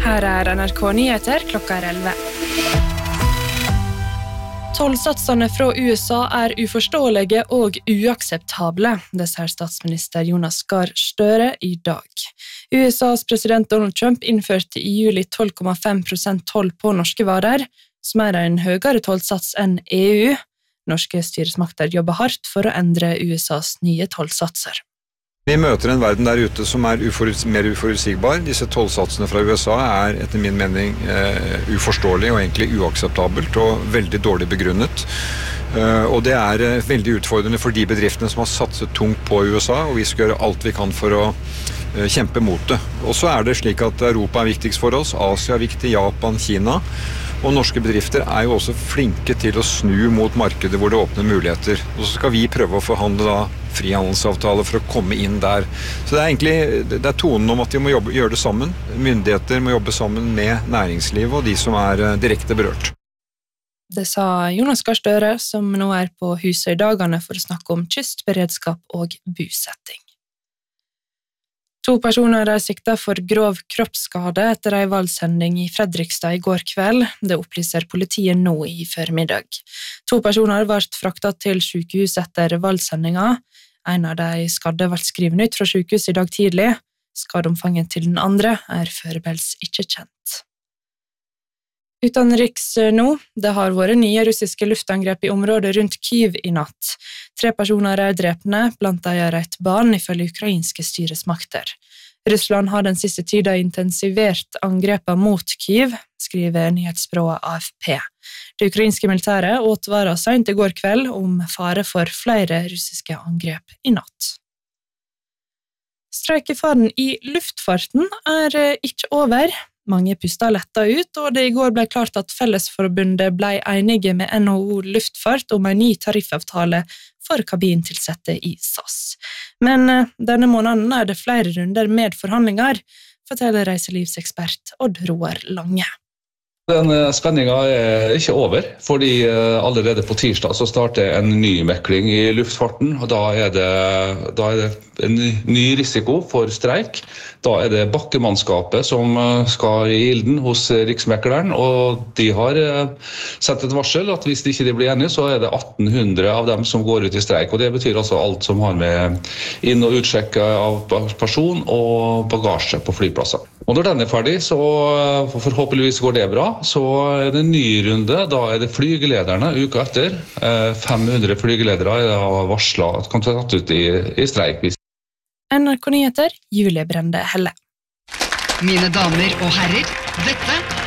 Her NRK Nyheter, klokka 11. Tollsatsene fra USA uforståelige og uakseptable, det sier statsminister Jonas Gahr Støre i dag. USAs president Donald Trump innførte i juli 12,5% toll på norske varer, som en høyere tollsats enn EU. Norske styresmakter jobber hardt for å endre USAs nye tollsatser. Vi møter en verden der ute som mer uforutsigbar. Disse tollsatsene fra USA etter min mening uforståelig og egentlig uakseptabelt og veldig dårlig begrunnet. Og det veldig utfordrende for de bedriftene som har satset tungt på USA, og vi skal gjøre alt vi kan for å kjempe mot det. Og så det slik at Europa viktigst for oss, Asia viktig, Japan, Kina. Og norske bedrifter jo også flinke til å snu mot markedet hvor det åpner muligheter. Og så skal vi prøve å forhandle frihandelsavtaler for å komme inn der. Så det egentlig tonen om at vi må gjøre det sammen. Myndigheter må jobbe sammen med næringslivet og de som direkte berørt. Det sa Jonas Gahr Støre, som nå på huset i dagene for å snakke om kystberedskap og bosetting. 2 personer siktet for grov kroppsskade etter en valgsending i Fredrikstad i går kveld. Det opplyser politiet nå i formiddag. 2 personer ble fraktet til sykehus etter valgsendinga. En av de skadde ble skrevet ut fra sykehus i dag tidlig. Skadeomfanget til den andre foreløpig ikke kjent. Utenriks nå, det har vært nye russiske luftangrep i området rundt Kyiv i natt. 3 personer drepne, blant de et barn ifølge ukrainske styresmakter. Russland har den siste tiden intensivert angrepa mot Kyiv, skriver nyhetsbyrået AFP. Det ukrainske militæret advaret sent i går kveld om fare for flere russiske angrep i natt. Streikefaren i luftfarten ikke over. Mange pustet letta ut, og det i går ble klart at Fellesforbundet ble enige med NHO Luftfart om en ny tariffavtale for kabintilsette i SAS. Men denne måneden det flere runder med forhandlinger, forteller reiselivsekspert Odd Roar Lange. Den spenningen ikke over, fordi allerede på tirsdag så starter en ny mekling i luftfarten, og da det en ny risiko for streik. Da det bakkemannskapet som skal i ilden hos Riksmekleren, og de har sett et varsel at hvis de ikke blir enige, så det 1800 av dem som går ut i streik, og det betyr altså alt som har med inn- og utsjekk av person og bagasje på flyplasser. Og når den ferdig, så forhåpentligvis går det bra, så det en ny runde, da det flygelederne uka etter. 500 flygeledere har varslet at kan ta tatt ut i streik. NRK Nyheter, Julie Brende Helle. Mine damer og herrer, dette